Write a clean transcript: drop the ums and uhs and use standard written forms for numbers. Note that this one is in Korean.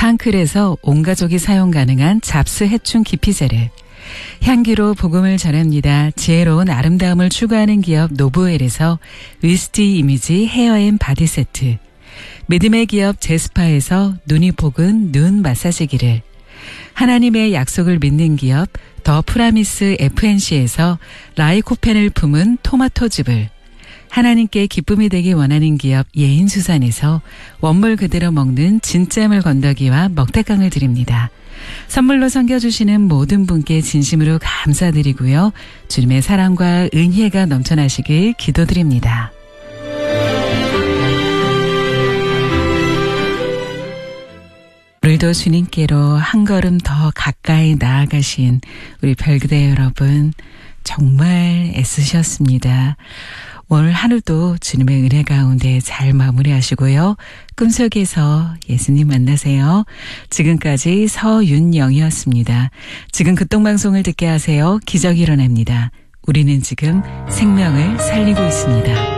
한클에서 온 가족이 사용 가능한 잡스 해충 기피제를, 향기로 복음을 전합니다. 지혜로운 아름다움을 추구하는 기업 노브웰에서 위스티 이미지 헤어앤 바디 세트, 믿음의 기업 제스파에서 눈이 복은 눈 마사지기를, 하나님의 약속을 믿는 기업 더 프라미스 FNC에서 라이코펜을 품은 토마토즙을, 하나님께 기쁨이 되기 원하는 기업 예인수산에서 원물 그대로 먹는 진짜물 건더기와 먹태깡을 드립니다. 선물로 섬겨주시는 모든 분께 진심으로 감사드리고요. 주님의 사랑과 은혜가 넘쳐나시길 기도드립니다. 오늘도 주님께로 한 걸음 더 가까이 나아가신 우리 별그대 여러분, 정말 애쓰셨습니다. 오늘 하루도 주님의 은혜 가운데 잘 마무리하시고요. 꿈속에서 예수님 만나세요. 지금까지 서윤영이었습니다. 지금 극동방송을 듣게 하세요. 기적이 일어납니다. 우리는 지금 생명을 살리고 있습니다.